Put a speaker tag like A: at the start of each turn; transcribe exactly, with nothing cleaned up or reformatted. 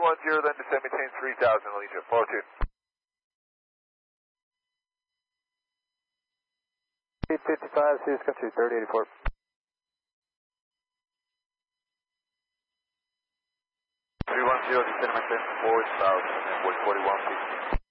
A: one zero, then descend maintain three thousand, Alicia, four two.
B: eight fifty-five, Cedar Country, thirty eighty-four.
A: three one zero, descend maintain four thousand, and forty-one fifty.